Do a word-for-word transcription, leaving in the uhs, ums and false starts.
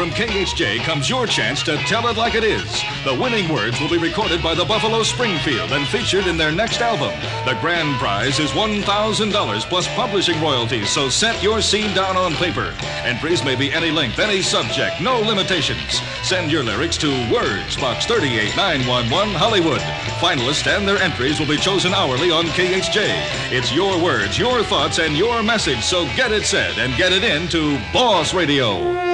from K H J comes your chance to tell it like it is. The winning words will be recorded by the Buffalo Springfield and featured in their next album. The grand prize is one thousand dollars plus publishing royalties, so set your scene down on paper. Entries may be any length, any subject, no limitations. Send your lyrics to Words, Box thirty-eight nine one one, Hollywood. Finalists and their entries will be chosen hourly on K H J. It's your words, your thoughts, and your message, so get it said and get it in to Boss Radio.